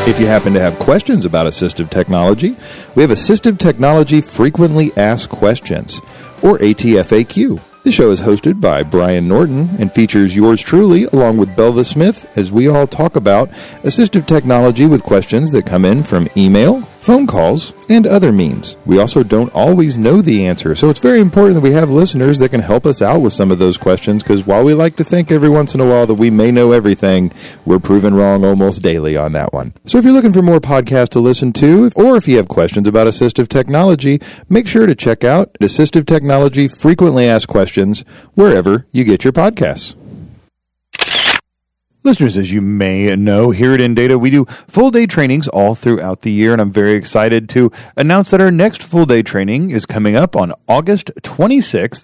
If you happen to have questions about assistive technology, we have Assistive Technology Frequently Asked Questions, or ATFAQ. The show is hosted by Brian Norton and features yours truly along with Belva Smith as we all talk about assistive technology with questions that come in from email, phone calls, and other means. We also don't always know the answer, so it's very important that we have listeners that can help us out with some of those questions, because while we like to think every once in a while that we may know everything, we're proven wrong almost daily on that one. So if you're looking for more podcasts to listen to, or if you have questions about assistive technology, make sure to check out Assistive Technology Frequently Asked Questions wherever you get your podcasts. Listeners, as you may know, here at InData, we do full-day trainings all throughout the year, and I'm very excited to announce that our next full-day training is coming up on August 26th,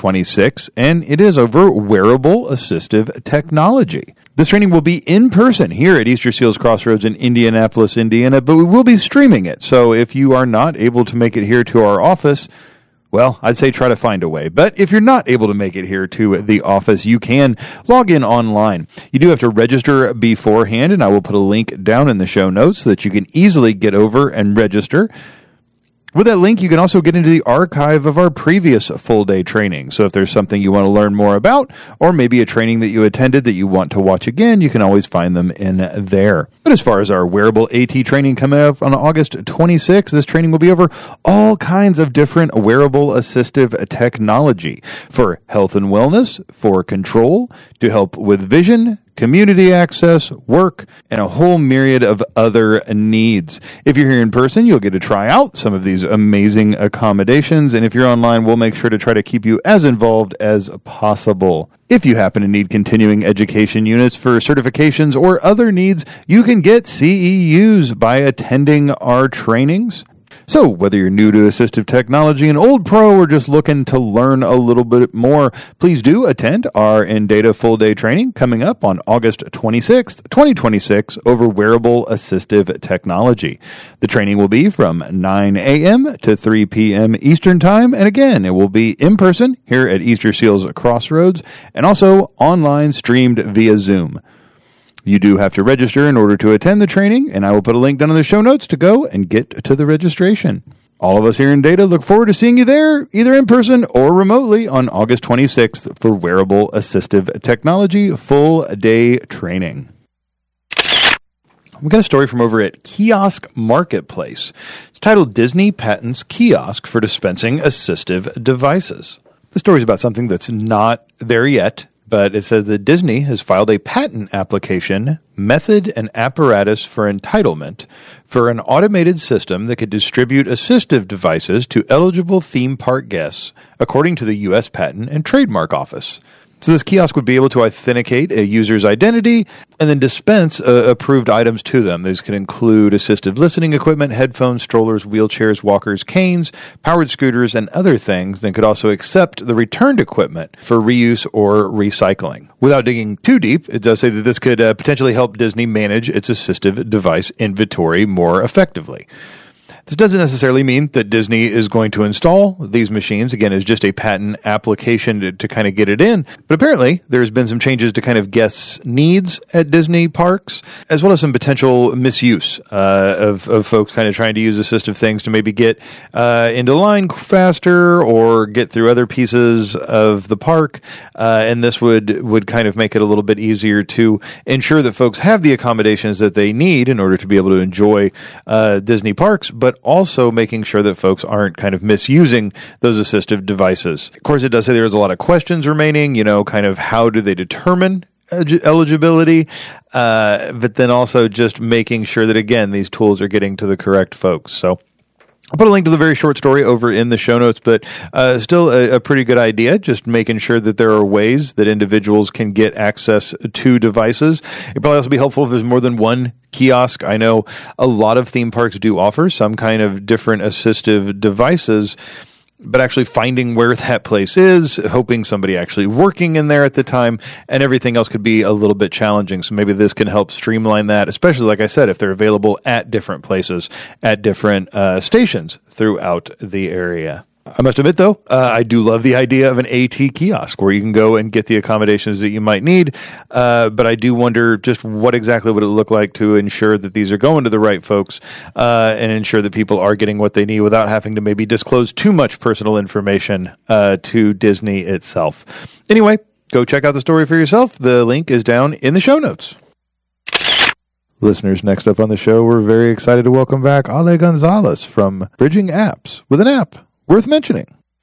2026, and it is over wearable assistive technology. This training will be in person here at Easter Seals Crossroads in Indianapolis, Indiana, but we will be streaming it, so if you are not able to make it here to our office, well, I'd say try to find a way. But if you're not able to make it here to the office, you can log in online. You do have to register beforehand, and I will put a link down in the show notes so that you can easily get over and register. With that link, you can also get into the archive of our previous full-day training. So if there's something you want to learn more about, or maybe a training that you attended that you want to watch again, you can always find them in there. But as far as our wearable AT training coming up on August 26th, this training will be over all kinds of different wearable assistive technology for health and wellness, for control, to help with vision, community access, work, and a whole myriad of other needs. If you're here in person, you'll get to try out some of these amazing accommodations, and if you're online, we'll make sure to try to keep you as involved as possible. If you happen to need continuing education units for certifications or other needs, you can get CEUs by attending our trainings. So, whether you're new to assistive technology, an old pro, or just looking to learn a little bit more, please do attend our InData full-day training coming up on August 26th, 2026 over wearable assistive technology. The training will be from 9 a.m. to 3 p.m. Eastern Time, and again, it will be in person here at Easter Seals Crossroads, and also online streamed via Zoom. You do have to register in order to attend the training, and I will put a link down in the show notes to go and get to the registration. All of us here in Data look forward to seeing you there, either in person or remotely, on August 26th for Wearable Assistive Technology Full-Day Training. We got a story from over at Kiosk Marketplace. It's titled Disney Patents Kiosk for Dispensing Assistive Devices. The story is about something that's not there yet, but it says that Disney has filed a patent application, method and apparatus for entitlement, for an automated system that could distribute assistive devices to eligible theme park guests, according to the U.S. Patent and Trademark Office. So this kiosk would be able to authenticate a user's identity and then dispense approved items to them. These could include assistive listening equipment, headphones, strollers, wheelchairs, walkers, canes, powered scooters, and other things. Then could also accept the returned equipment for reuse or recycling. Without digging too deep, it does say that this could potentially help Disney manage its assistive device inventory more effectively. This doesn't necessarily mean that Disney is going to install these machines. Again, it's just a patent application to kind of get it in. But apparently, there's been some changes to kind of guests' needs at Disney parks, as well as some potential misuse of folks kind of trying to use assistive things to maybe get into line faster or get through other pieces of the park. And this would kind of make it a little bit easier to ensure that folks have the accommodations that they need in order to be able to enjoy Disney parks, but also making sure that folks aren't kind of misusing those assistive devices. Of course, it does say there's a lot of questions remaining, kind of how do they determine eligibility, but then also just making sure that, again, these tools are getting to the correct folks. So I'll put a link to the very short story over in the show notes, but still a pretty good idea, just making sure that there are ways that individuals can get access to devices. It'd probably also be helpful if there's more than one kiosk. I know a lot of theme parks do offer some kind of different assistive devices, but actually finding where that place is, hoping somebody actually working in there at the time, and everything else could be a little bit challenging. So maybe this can help streamline that, especially, like I said, if they're available at different places, at different stations throughout the area. I must admit, though, I do love the idea of an AT kiosk where you can go and get the accommodations that you might need. But I do wonder just what exactly would it look like to ensure that these are going to the right folks and ensure that people are getting what they need without having to maybe disclose too much personal information to Disney itself. Anyway, go check out the story for yourself. The link is down in the show notes. Listeners, next up on the show, we're very excited to welcome back Ale Gonzalez from Bridging Apps with an app worth mentioning.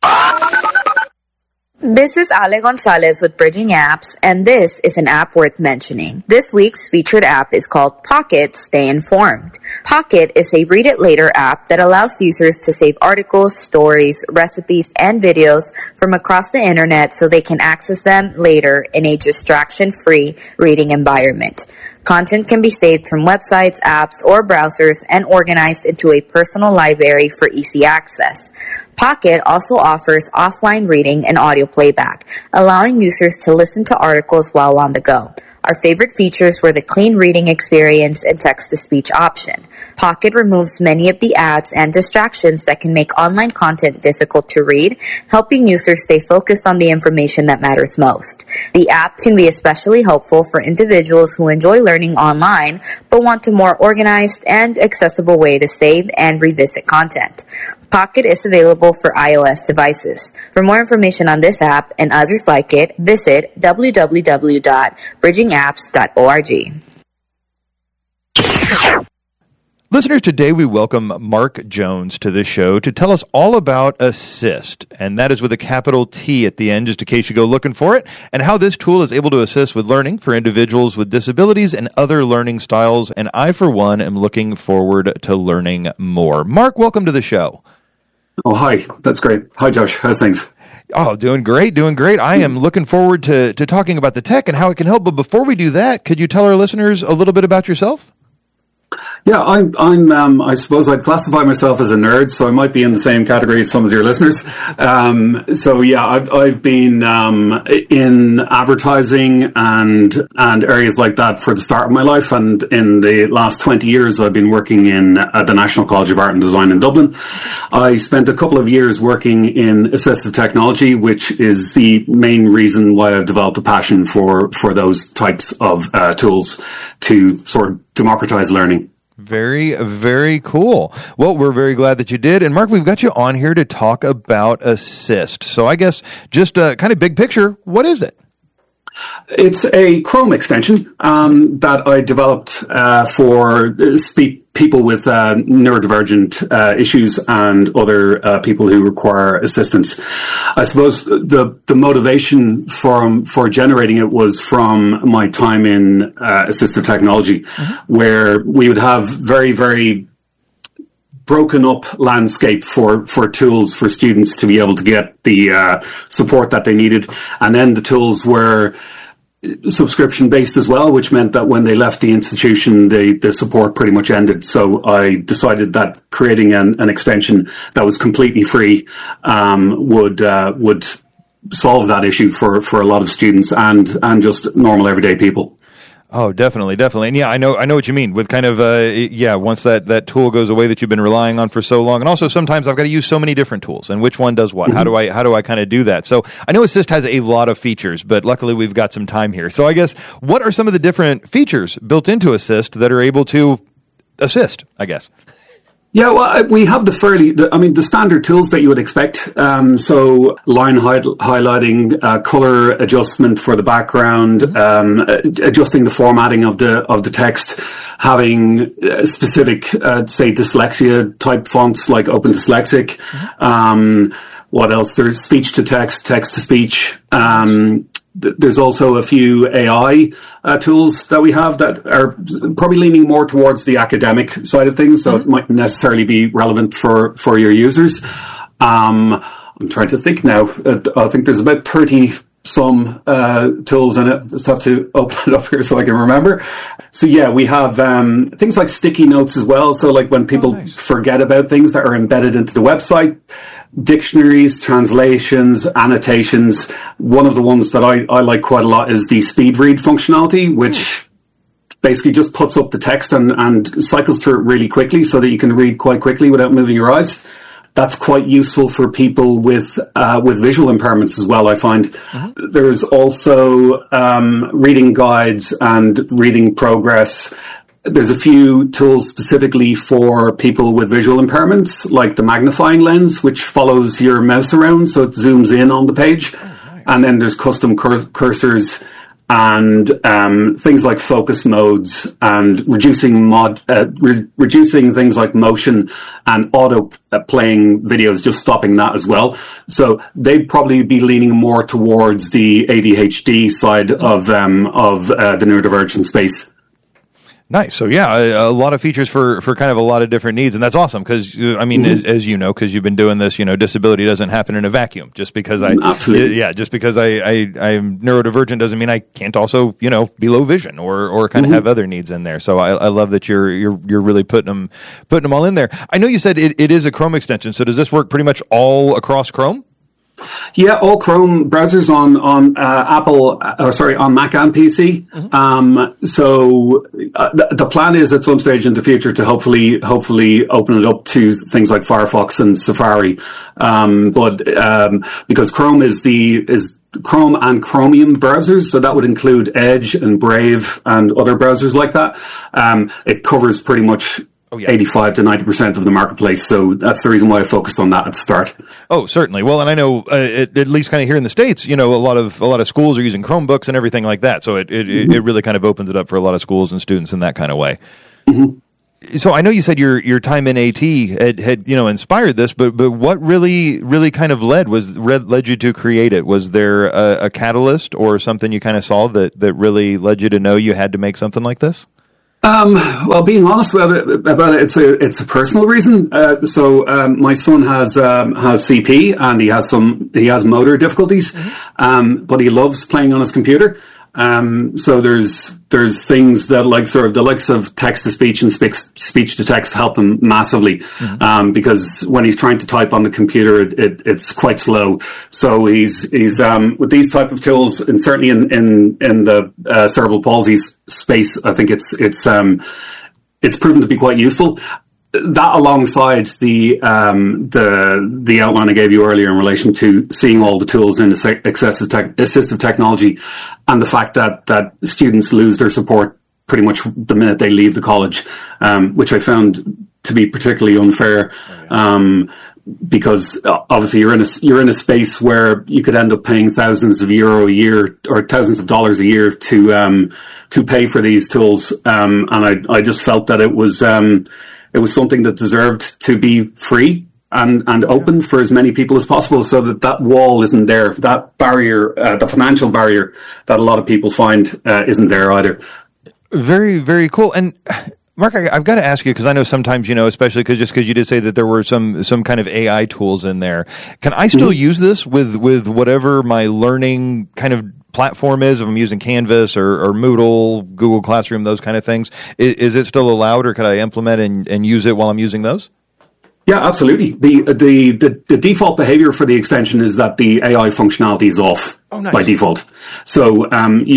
This is Ale Gonzalez with Bridging Apps, and this is an app worth mentioning. This week's featured app is called Pocket Stay Informed. Pocket is a read it later app that allows users to save articles, stories, recipes, and videos from across the internet so they can access them later in a distraction-free reading environment. Content can be saved from websites, apps, or browsers and organized into a personal library for easy access. Pocket also offers offline reading and audio playback, allowing users to listen to articles while on the go. Our favorite features were the clean reading experience and text-to-speech option. Pocket removes many of the ads and distractions that can make online content difficult to read, helping users stay focused on the information that matters most. The app can be especially helpful for individuals who enjoy learning online but want a more organized and accessible way to save and revisit content. Pocket is available for iOS devices. For more information on this app and others like it, visit www.bridgingapps.org. Listeners, today we welcome Mark Jones to the show to tell us all about Assist, and that is with a capital T at the end, just in case you go looking for it, and how this tool is able to assist with learning for individuals with disabilities and other learning styles, and I, for one, am looking forward to learning more. Mark, welcome to the show. Oh, hi. That's great. Hi, Josh. How's things? Oh, doing great. I am looking forward to talking about the tech and how it can help. But before we do that, could you tell our listeners a little bit about yourself? Yeah, I suppose I'd classify myself as a nerd, so I might be in the same category as some of your listeners. I've been in advertising and areas like that for the start of my life, and in the last 20 years, I've been working in the National College of Art and Design in Dublin. I spent a couple of years working in assistive technology, which is the main reason why I've developed a passion for those types of tools to sort of democratize learning. Very, very cool. Well, we're very glad that you did. And Mark, we've got you on here to talk about Assist. So I guess just kind of big picture, what is it? It's a Chrome extension that I developed for people with neurodivergent issues and other people who require assistance. I suppose the motivation for generating it was from my time in assistive technology, where we would have very, very broken up landscape for tools for students to be able to get the support that they needed. And then the tools were subscription based as well, which meant that when they left the institution, the support pretty much ended. So I decided that creating an extension that was completely free would solve that issue for a lot of students and just normal everyday people. Oh, definitely. And yeah, I know what you mean with kind of, once that tool goes away that you've been relying on for so long. And also sometimes I've got to use so many different tools and which one does what? Mm-hmm. How do I kind of do that? So I know Assist has a lot of features, but luckily we've got some time here. So I guess what are some of the different features built into Assist that are able to assist, I guess? Yeah, well, we have the standard tools that you would expect. So line highlighting, color adjustment for the background, adjusting the formatting of the text, having specific, say, dyslexia type fonts like Open Dyslexic. What else? There's speech to text, text to speech. There's also a few AI tools that we have that are probably leaning more towards the academic side of things, so it might necessarily be relevant for your users. I'm trying to think now. I think there's about 30 some tools in it. Just have to open it up here so I can remember. So yeah, we have things like sticky notes as well. So like when people forget about things that are embedded into the website. Dictionaries, translations, annotations. One of the ones that I like quite a lot is the speed read functionality, which basically just puts up the text and cycles through it really quickly so that you can read quite quickly without moving your eyes. that's quite useful for people with visual impairments as well. I find there's also reading guides and reading progress. There's a few tools specifically for people with visual impairments, like the magnifying lens, which follows your mouse around, so it zooms in on the page. And then there's custom cursors and things like focus modes and reducing things like motion and auto playing videos, just stopping that as well. So they'd probably be leaning more towards the ADHD side of the neurodivergent space. Nice. So yeah, a lot of features for kind of a lot of different needs, and that's awesome because I mean, as you know, because you've been doing this, disability doesn't happen in a vacuum. Just because I'm neurodivergent doesn't mean I can't also be low vision or kind of have other needs in there. So I love that you're really putting them all in there. I know you said it is a Chrome extension. So does this work pretty much all across Chrome? Yeah, all Chrome browsers on Mac and PC. So the plan is at some stage in the future to hopefully open it up to things like Firefox and Safari. Because Chrome is Chrome and Chromium browsers, so that would include Edge and Brave and other browsers like that. It covers pretty much 85 to 90% of the marketplace. So that's the reason why I focused on that at the start. Oh, certainly. Well, and I know at least kind of here in the States, a lot of schools are using Chromebooks and everything like that. So it really kind of opens it up for a lot of schools and students in that kind of way. So I know you said your time in AT had inspired this, but what really kind of led you to create it? Was there a catalyst or something you kind of saw that really led you to know you had to make something like this? Well, being honest about it, it's a personal reason. So my son has CP and he has motor difficulties, but he loves playing on his computer. So there's things that like sort of the likes of text to speech and speech to text help him massively. Because when he's trying to type on the computer, it's quite slow. So he's with these type of tools, and certainly in the cerebral palsy space, I think it's proven to be quite useful. That alongside the outline I gave you earlier in relation to seeing all the tools in assistive technology, and the fact that students lose their support pretty much the minute they leave the college, which I found to be particularly unfair. Because obviously you're in a space where you could end up paying thousands of euro a year or thousands of dollars a year to pay for these tools, and I just felt that it was something that deserved to be free and open for as many people as possible, so that wall isn't there. That barrier, the financial barrier that a lot of people find isn't there either. Very, very cool. And Mark, I've got to ask you, because I know sometimes, especially because you did say that there were some kind of AI tools in there. Can I still use this with whatever my learning kind of platform is? If I'm using Canvas or Moodle, Google Classroom, those kind of things, is it still allowed, or could I implement and use it while I'm using those? Yeah, absolutely. The default behavior for the extension is that the AI functionality is off by default. So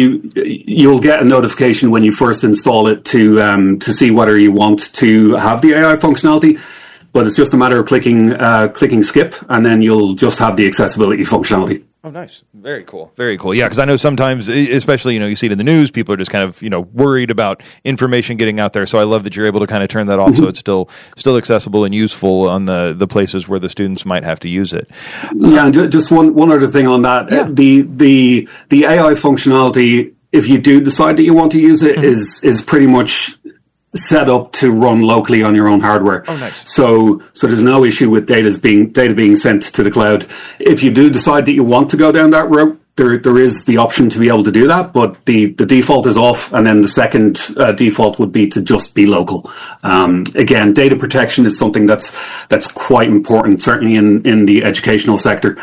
you'll get a notification when you first install it to see whether you want to have the AI functionality. But it's just a matter of clicking skip, and then you'll just have the accessibility functionality. Oh, nice. Very cool. Very cool. Yeah, because I know sometimes, especially, you see it in the news, people are just kind of, worried about information getting out there. So I love that you're able to kind of turn that off so it's still accessible and useful on the places where the students might have to use it. Yeah, and just one other thing on that. Yeah. The AI functionality, if you do decide that you want to use it, is pretty much set up to run locally on your own hardware. Oh, nice. So there's no issue with data being sent to the cloud. If you do decide that you want to go down that route, there is the option to be able to do that, but the default is off, and then the second default would be to just be local. Again, data protection is something that's quite important, certainly in the educational sector.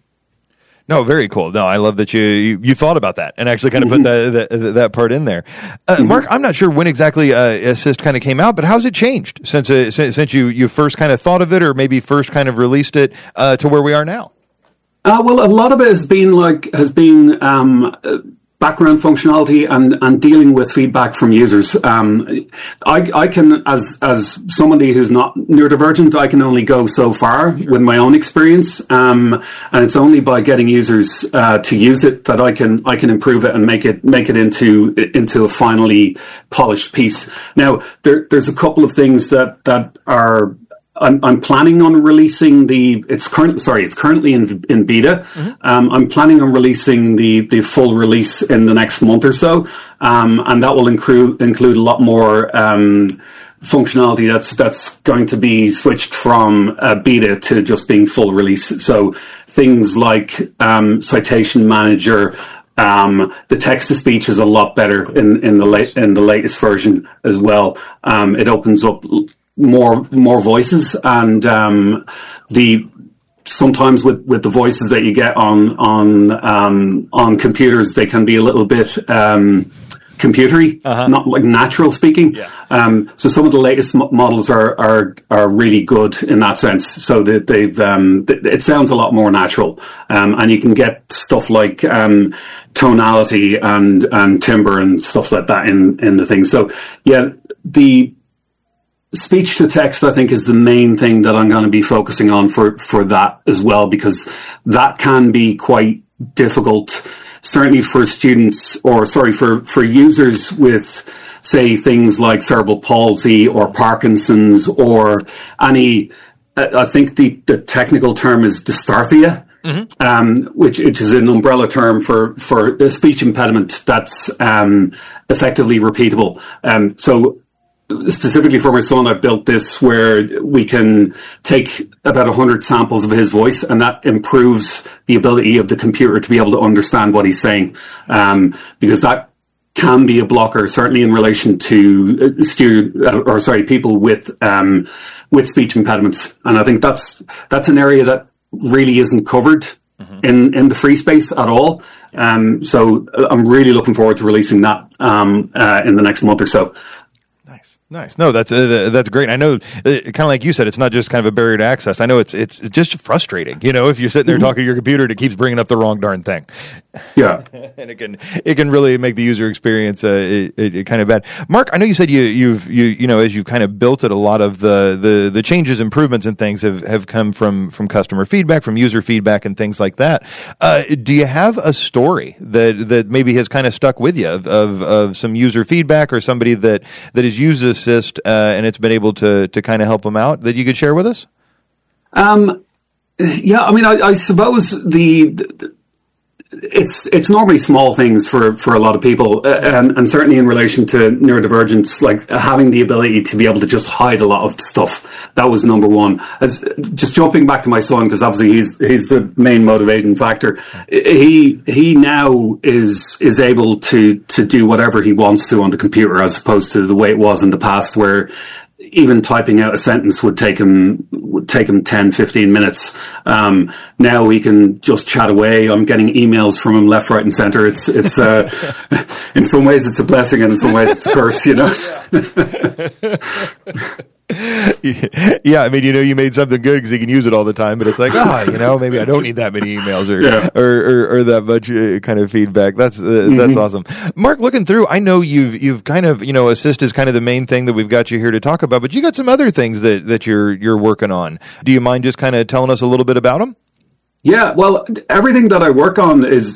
No, very cool. No, I love that you thought about that and actually kind of put that part in there. Mark, I'm not sure when exactly Assist kind of came out, but how's it changed since you first kind of thought of it, or maybe first kind of released it to where we are now? Well, a lot of it has been background functionality and dealing with feedback from users. I can, as somebody who's not neurodivergent, I can only go so far with my own experience. And it's only by getting users to use it that I can improve it and make it into a finally polished piece. Now, there's a couple of things that are. I'm planning on releasing it's currently in beta. I'm planning on releasing the full release in the next month or so. And that will include a lot more, functionality that's going to be switched from beta to just being full release. So things like, citation manager, the text to speech is a lot better in the latest version as well. It opens up more voices, and sometimes with the voices that you get on computers, they can be a little bit computery, not like natural speaking. So some of the latest models are really good in that sense. So that it sounds a lot more natural, and you can get stuff like tonality and timbre and stuff like that in the thing. So yeah, the speech to text, I think, is the main thing that I'm going to be focusing on for that as well, because that can be quite difficult, certainly for students, for users with, say, things like cerebral palsy or Parkinson's or any, I think the technical term is dysarthria, which is an umbrella term for a speech impediment that's effectively repeatable. So specifically for my son, I built this where we can take about 100 samples of his voice, and that improves the ability of the computer to be able to understand what he's saying, because that can be a blocker, certainly in relation to people with speech impediments. And I think that's an area that really isn't covered in the free space at all. So I'm really looking forward to releasing that in the next month or so. Nice. No, that's great. I know, kind of like you said, it's not just kind of a barrier to access. I know it's just frustrating, if you're sitting there talking to your computer and it keeps bringing up the wrong darn thing. Yeah, and it can really make the user experience kind of bad. Mark, I know you said you've as you've kind of built it, a lot of the changes, improvements, and things have come from customer feedback, from user feedback, and things like that. Do you have a story that maybe has kind of stuck with you of some user feedback or somebody that has used this and it's been able to kind of help them out that you could share with us? Yeah, I mean, I suppose it's normally small things for a lot of people, and certainly in relation to neurodivergence, like having the ability to be able to just hide a lot of stuff. That was number one. Just jumping back to my son, because obviously he's the main motivating factor. He now is able to do whatever he wants to on the computer, as opposed to the way it was in the past, where even typing out a sentence would take him 10, 15 minutes. Now he can just chat away. I'm getting emails from him left, right, and center. It's in some ways it's a blessing, and in some ways it's a curse, Yeah, I mean, you made something good because you can use it all the time, but it's like, maybe I don't need that many emails or that much kind of feedback. That's awesome. Mark, looking through, I know you've kind of, Assist is kind of the main thing that we've got you here to talk about, but you got some other things that you're working on. Do you mind just kind of telling us a little bit about them? Yeah, well, everything that I work on is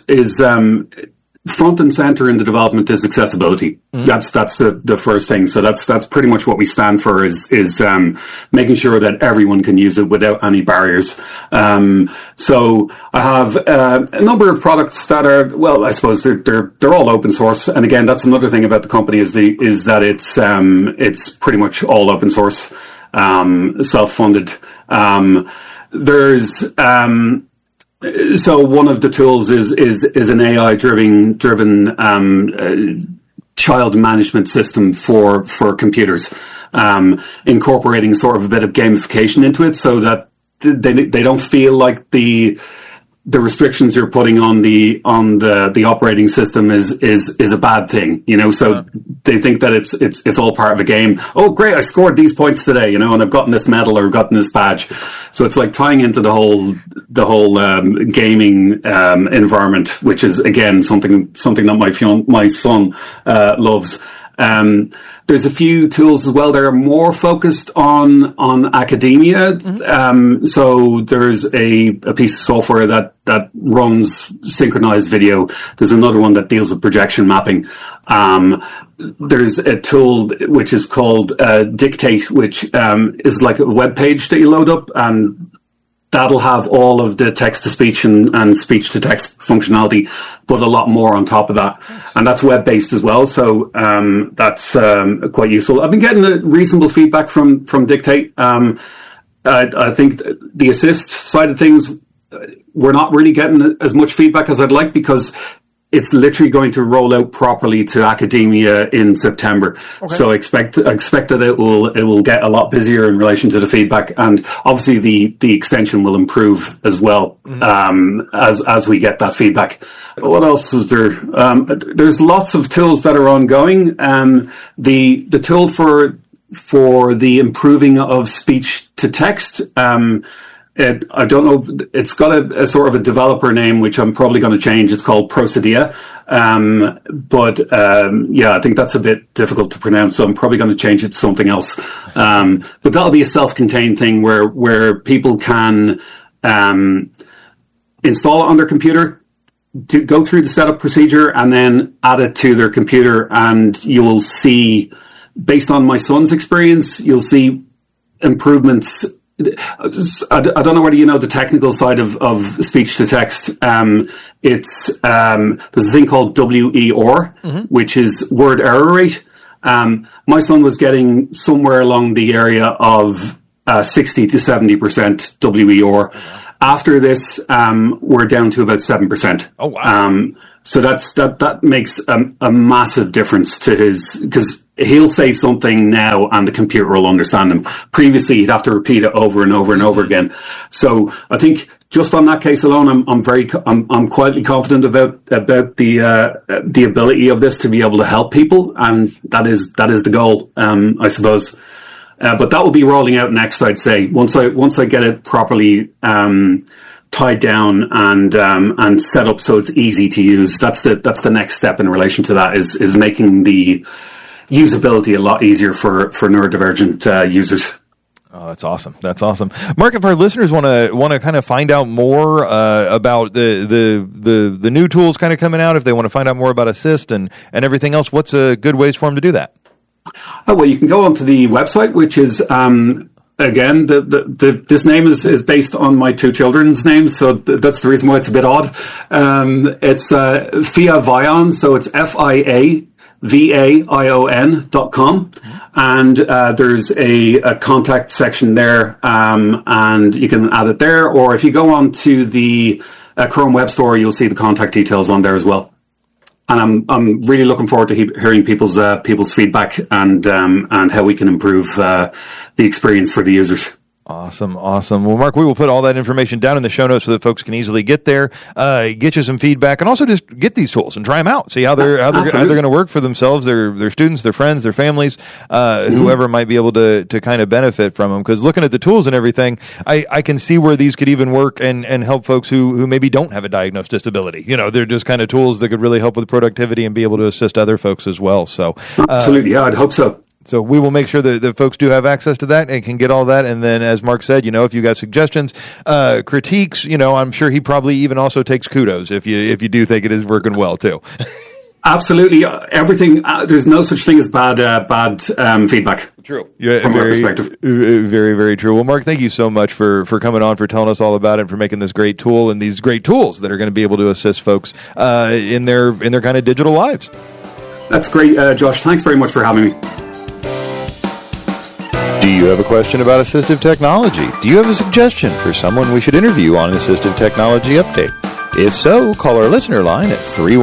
front and center in the development is accessibility. That's the first thing. So that's pretty much what we stand for is making sure that everyone can use it without any barriers. So I have a number of products that are, well, I suppose they're all open source. And again, that's another thing about the company is that it's pretty much all open source, self-funded. So one of the tools is an AI driven child management system for computers, incorporating sort of a bit of gamification into it, so that they don't feel like the the restrictions you're putting on the operating system is a bad thing, so they think that it's all part of a game. Oh, great, I scored these points today, and I've gotten this medal or gotten this badge. So it's like tying into the whole gaming environment, which is again something that my son loves. There's a few tools as well that are more focused on academia. So there's a piece of software that runs synchronized video. There's another one that deals with projection mapping. There's a tool which is called Dictate, which is like a web page that you load up, and that'll have all of the text-to-speech and speech-to-text functionality, but a lot more on top of that. And that's web-based as well, so that's quite useful. I've been getting reasonable feedback from Dictate. I think the assist side of things, we're not really getting as much feedback as I'd like, because it's literally going to roll out properly to academia in September. Okay. So I expect that it will get a lot busier in relation to the feedback, and obviously the extension will improve as well as we get that feedback. What else is there? There's lots of tools that are ongoing. The tool for the improving of speech to text. I don't know. It's got a sort of a developer name, which I'm probably going to change. It's called Procedia. I think that's a bit difficult to pronounce, so I'm probably going to change it to something else. But that'll be a self-contained thing where people can install it on their computer, to go through the setup procedure, and then add it to their computer, and you'll see, based on my son's experience, you'll see improvements. I don't know whether you know the technical side of speech to text. There's a thing called WER, which is word error rate. My son was getting somewhere along the area of 60 to 70% WER. After this, we're down to about 7%. Oh wow! So that makes a massive difference to his, because he'll say something now and the computer will understand him. Previously, he'd have to repeat it over and over and over again. So I think just on that case alone, I'm quietly confident about the ability of this to be able to help people, and that is the goal, I suppose. But that will be rolling out next, I'd say, once I get it properly tied down and set up so it's easy to use. That's the next step in relation to that, is making the usability a lot easier for neurodivergent users. Oh, that's awesome. That's awesome. Mark, if our listeners want to kind of find out more about the new tools kind of coming out, if they want to find out more about Assist and everything else, what's a good ways for them to do that? Oh, well, you can go onto the website, which is again, this name is based on my two children's names, so that's the reason why it's a bit odd. It's FiaVaion, so it's FiaVaion.com, and there's a contact section there, and you can add it there, or if you go on to the Chrome Web Store, you'll see the contact details on there as well. And I'm really looking forward to hearing people's feedback and how we can improve the experience for the users. Awesome. Well, Mark, we will put all that information down in the show notes so that folks can easily get there, get you some feedback, and also just get these tools and try them out. See how they're going to work for themselves, their students, their friends, their families, whoever might be able to kind of benefit from them. Because looking at the tools and everything, I can see where these could even work and help folks who maybe don't have a diagnosed disability. They're just kind of tools that could really help with productivity and be able to assist other folks as well. So absolutely, yeah, I'd hope so. So we will make sure that folks do have access to that and can get all that. And then, as Mark said, if you got suggestions, critiques, I'm sure he probably even also takes kudos if you do think it is working well too. Absolutely, everything. There's no such thing as bad feedback. True. Yeah, from my perspective. Very, very true. Well, Mark, thank you so much for coming on, for telling us all about it, and for making this great tool and these great tools that are going to be able to assist folks in their kind of digital lives. That's great, Josh. Thanks very much for having me. Do you have a question about assistive technology? Do you have a suggestion for someone we should interview on an Assistive Technology Update? If so, call our listener line at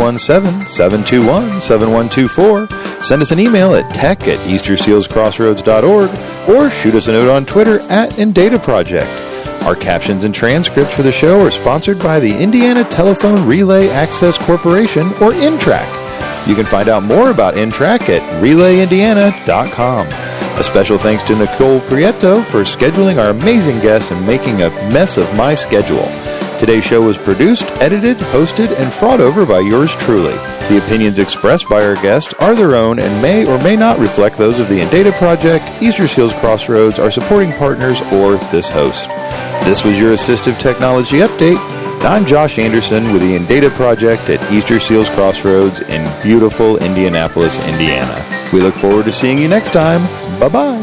317-721-7124, send us an email at tech@eastersealscrossroads.org, or shoot us a note on Twitter @InDataProject. Our captions and transcripts for the show are sponsored by the Indiana Telephone Relay Access Corporation, or INTRAC. You can find out more about INTRAC at relayindiana.com. A special thanks to Nicole Prieto for scheduling our amazing guests and making a mess of my schedule. Today's show was produced, edited, hosted, and fraught over by yours truly. The opinions expressed by our guests are their own and may or may not reflect those of the Indata Project, Easter Seals Crossroads, our supporting partners, or this host. This was your Assistive Technology Update. I'm Josh Anderson with the Indata Project at Easter Seals Crossroads in beautiful Indianapolis, Indiana. We look forward to seeing you next time. Bye-bye.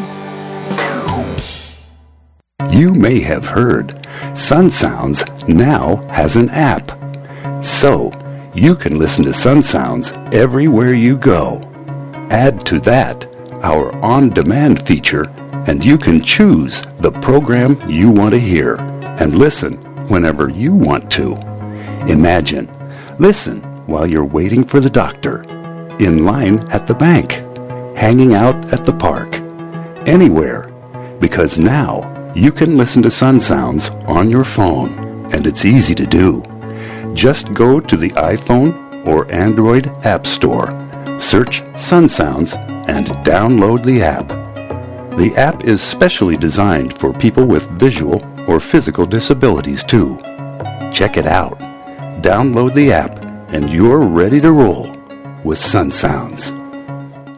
You may have heard Sun Sounds now has an app. So, you can listen to Sun Sounds everywhere you go. Add to that our on-demand feature, and you can choose the program you want to hear and listen whenever you want to. Imagine, listen while you're waiting for the doctor, in line at the bank, hanging out at the park, anywhere, because now you can listen to Sun Sounds on your phone, and it's easy to do. Just go to the iPhone or Android App Store, search Sun Sounds, and download the app. The app is specially designed for people with visual or physical disabilities too. Check it out. Download the app, and you're ready to roll with Sun Sounds.